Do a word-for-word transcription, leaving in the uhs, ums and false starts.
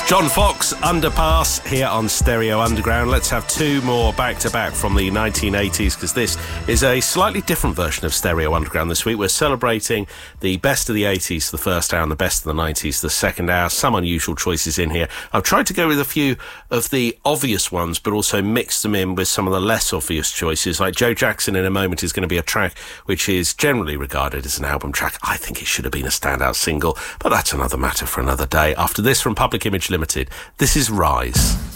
John Fox, Underpass, here on Stereo Underground. Let's have two more back-to-back from the nineteen eighties, because this is a slightly different version of Stereo Underground this week. We're celebrating the best of the eighties, the first hour, and the best of the nineties, the second hour. Some unusual choices in here. I've tried to go with a few of the obvious ones, but also mix them in with some of the less obvious choices. Like Joe Jackson in a moment is going to be a track which is generally regarded as an album track. I think it should have been a standout single, but that's another matter for another day. After this, from Public Image Limited, this is Rise.